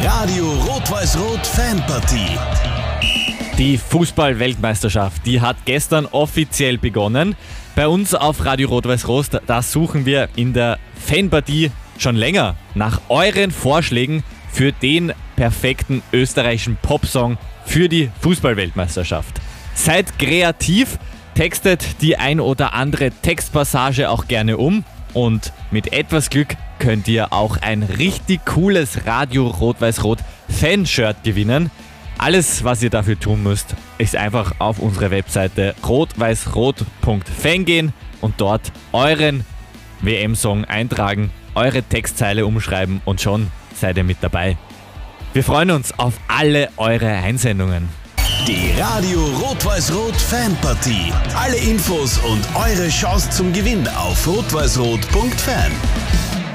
Radio Rot-Weiß-Rot Fanpartie. Die Fußball-Weltmeisterschaft, die hat gestern offiziell begonnen. Bei uns auf Radio Rot-Weiß-Rot, da suchen wir in der Fanpartie schon länger nach euren Vorschlägen für den perfekten österreichischen Popsong für die Fußball-Weltmeisterschaft. Seid kreativ, textet die ein oder andere Textpassage auch gerne um und mit etwas Glück könnt ihr auch ein richtig cooles Radio Rot-Weiß-Rot Fanshirt gewinnen. Alles, was ihr dafür tun müsst, ist einfach auf unsere Webseite rot-weiß-rot.fan gehen und dort euren WM-Song eintragen, eure Textzeile umschreiben und schon seid ihr mit dabei. Wir freuen uns auf alle eure Einsendungen. Die Radio Rot-Weiß-Rot Fanpartie. Alle Infos und eure Chance zum Gewinn auf rot-weiß-rot.fan.